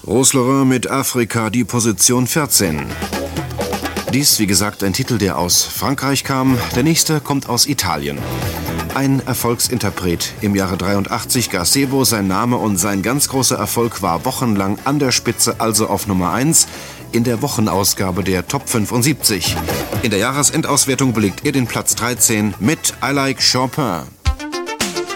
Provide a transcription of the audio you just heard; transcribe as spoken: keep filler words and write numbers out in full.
Rose mit Afrika, die Position vierzehn. Dies, wie gesagt, ein Titel, der aus Frankreich kam. Der nächste kommt aus Italien. Ein Erfolgsinterpret im Jahre dreiundachtzig, Gazebo, sein Name und sein ganz großer Erfolg war wochenlang an der Spitze, also auf Nummer eins, in der Wochenausgabe der Top fünfundsiebzig. In der Jahresendauswertung belegt er den Platz dreizehn mit I Like Chopin.